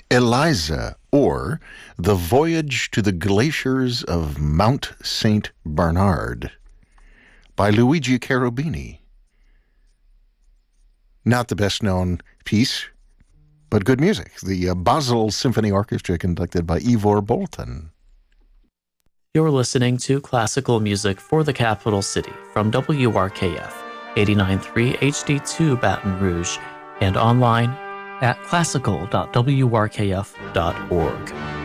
Eliza, or The Voyage to the Glaciers of Mount St. Bernard by Luigi Cherubini. Not the best known piece, but good music. The Basel Symphony Orchestra, conducted by Ivor Bolton. You're listening to classical music for the capital city from WRKF 89.3 HD2 Baton Rouge and online at classical.wrkf.org.